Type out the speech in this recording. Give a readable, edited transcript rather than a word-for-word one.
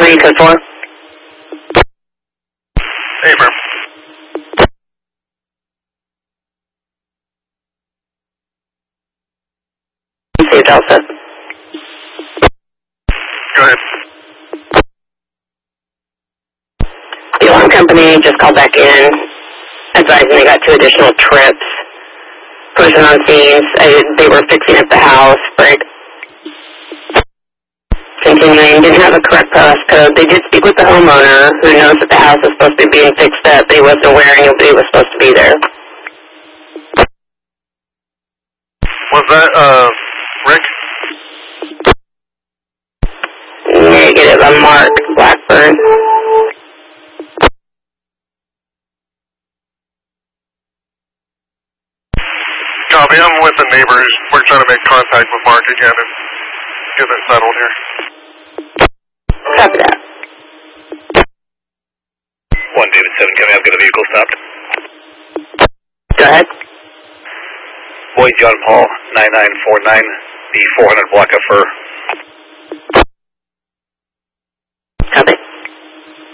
3, code 4. Affirm. See Delta. Go ahead. The alarm company just called back in, advising they got 2 additional trips. Person on scene, they were fixing up the house, but continuing, didn't have a correct postcode. They did speak with the homeowner, who knows that the house is supposed to be being fixed up, but he wasn't aware anybody was supposed to be there. Was that, Rick? Negative, I'm Mark Blackburn. Copy, I'm with the neighbors. We're trying to make contact with Mark again and get this settled here. Copy that. 1 David 7, coming up, got a vehicle stopped. Go ahead. Boyd John Paul, 9949, the 400 block of for